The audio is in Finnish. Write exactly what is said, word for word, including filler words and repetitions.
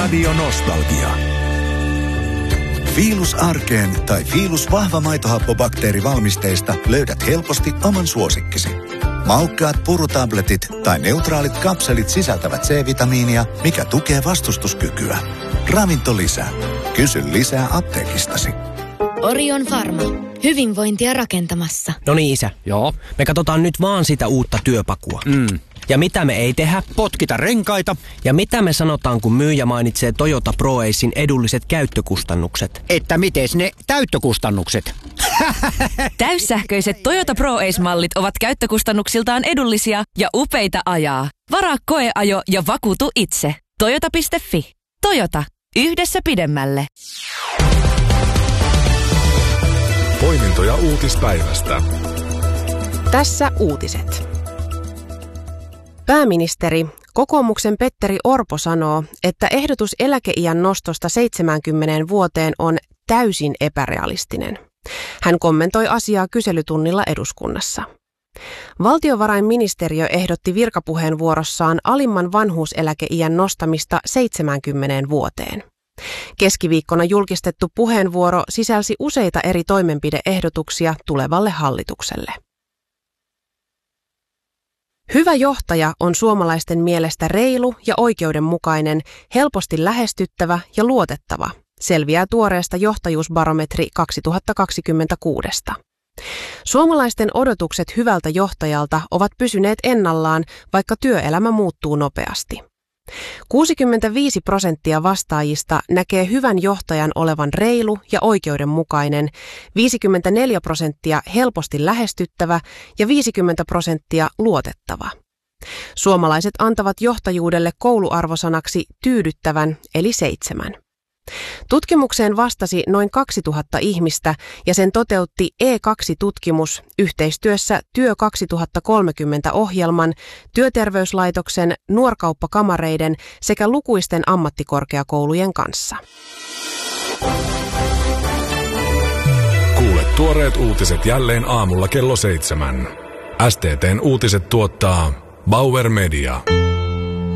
Radio Nostalgia. Fiilus arkeen tai Fiilus vahva maitohappobakteerivalmisteista löydät helposti oman suosikkisi. Maukkaat purutabletit tai neutraalit kapselit sisältävät C-vitamiinia, mikä tukee vastustuskykyä. Ravinto lisää. Kysy lisää apteekistasi. Orion Pharma. Hyvinvointia rakentamassa. No niin, isä. Joo. Me katsotaan nyt vaan sitä uutta työpakua. Mm. Ja mitä me ei tehdä? Potkita renkaita. Ja mitä me sanotaan, kun myyjä mainitsee Toyota ProAcen edulliset käyttökustannukset? Että mites ne täyttökustannukset? Täyssähköiset Toyota ProAce-mallit ovat käyttökustannuksiltaan edullisia ja upeita ajaa. Varaa koeajo ja vakuutu itse. Toyota piste fi. Toyota. Yhdessä pidemmälle. Poimintoja uutispäivästä. Tässä uutiset. Pääministeri, kokoomuksen Petteri Orpo sanoo, että ehdotus eläkeiän nostosta seitsemäänkymmeneen vuoteen on täysin epärealistinen. Hän kommentoi asiaa kyselytunnilla eduskunnassa. Valtiovarainministeriö ehdotti virkapuheenvuorossaan alimman vanhuuseläkeiän nostamista seitsemäänkymmeneen vuoteen. Keskiviikkona julkistettu puheenvuoro sisälsi useita eri toimenpideehdotuksia tulevalle hallitukselle. Hyvä johtaja on suomalaisten mielestä reilu ja oikeudenmukainen, helposti lähestyttävä ja luotettava, selviää tuoreesta johtajuusbarometri kaksituhattakaksikymmentäkuusi. Suomalaisten odotukset hyvältä johtajalta ovat pysyneet ennallaan, vaikka työelämä muuttuu nopeasti. kuusikymmentäviisi prosenttia vastaajista näkee hyvän johtajan olevan reilu ja oikeudenmukainen, viisikymmentäneljä prosenttia helposti lähestyttävä ja viisikymmentä prosenttia luotettava. Suomalaiset antavat johtajuudelle kouluarvosanaksi tyydyttävän eli seitsemän. Tutkimukseen vastasi noin kaksituhatta ihmistä ja sen toteutti E kaksi -tutkimus yhteistyössä Työ kaksituhattakolmekymmentä-ohjelman, Työterveyslaitoksen, nuorkauppakamareiden sekä lukuisten ammattikorkeakoulujen kanssa. Kuule tuoreet uutiset jälleen aamulla kello seitsemän. S T T:n uutiset tuottaa Bauer Media.